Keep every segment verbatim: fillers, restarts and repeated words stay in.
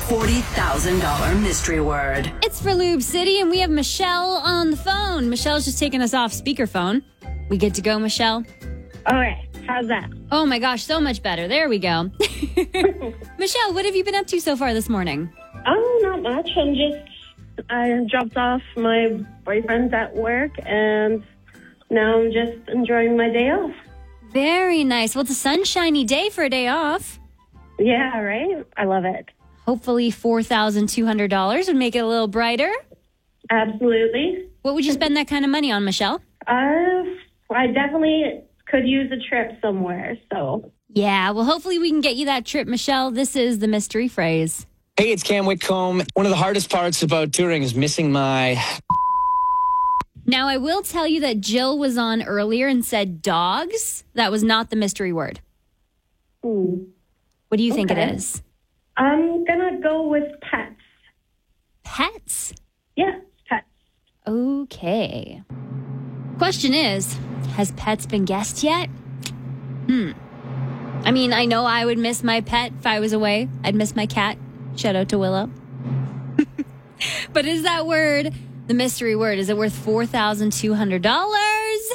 forty thousand dollars mystery word. It's for Lube City, and we have Michelle on the phone. Michelle's just taking us off speakerphone. We good to go, Michelle? Okay, how's that? Oh my gosh, so much better. There we go. Michelle, what have you been up to so far this morning? Oh, not much. I'm just, I dropped off my boyfriend at work, and now I'm just enjoying my day off. Very nice. Well, it's a sunshiny day for a day off. Yeah, right? I love it. Hopefully four thousand two hundred dollars would make it a little brighter. Absolutely. What would you spend that kind of money on, Michelle? Uh, I definitely could use a trip somewhere, so. Yeah, well, hopefully we can get you that trip, Michelle. This is the mystery phrase. Hey, it's Cam Whitcomb. One of the hardest parts about touring is missing my... Now, I will tell you that Jill was on earlier and said dogs. That was not the mystery word. Hmm. What do you think Okay. it is? I'm gonna go with pets. Pets. Yeah, pets. Okay. Question is, has pets been guessed yet? Hmm. I mean, I know I would miss my pet if I was away. I'd miss my cat. Shout out to Willow. But is that word, the mystery word, is it worth four thousand two hundred dollars?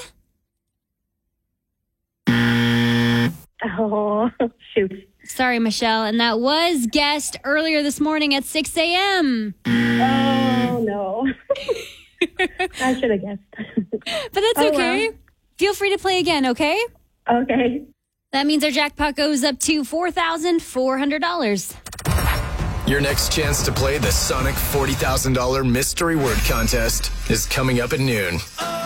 Oh, shoot. Sorry, Michelle. And that was guessed earlier this morning at six a.m. Oh, no. I should have guessed. But that's Oh, okay. well. Feel free to play again, okay? Okay. That means our jackpot goes up to four thousand four hundred dollars. Your next chance to play the Sonic forty thousand dollars Mystery Word Contest is coming up at noon.